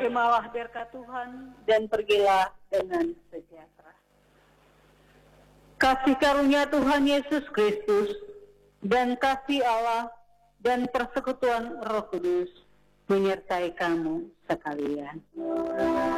terimalah berkat Tuhan dan pergilah dengan sejahtera. Kasih karunia Tuhan Yesus Kristus dan kasih Allah dan persekutuan Roh Kudus menyertai kamu sekalian.